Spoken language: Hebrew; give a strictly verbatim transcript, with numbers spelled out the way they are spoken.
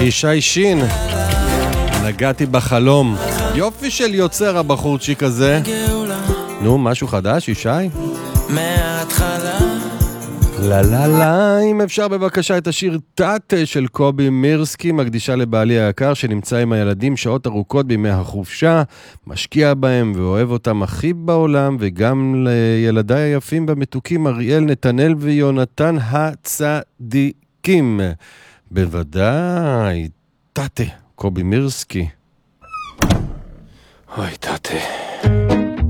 ישי שין, נגעתי בחלום. יופי של יוצר הבחורצ'יק הזה. נו, משהו חדש, ישי? מההתחלה לה לה לה, אם אפשר בבקשה את השיר טאטה של קובי מירסקי, מקדישה לבעלי היקר שנמצא עם הילדים שעות ארוכות בימי החופשה, משקיע בהם ואוהב אותם הכי בעולם, וגם לילדיי היפים והמתוקים אריאל, נתנאל ויונתן הצדיקים. בוודאי, טאטה, קובי מירסקי. אוי, טאטה.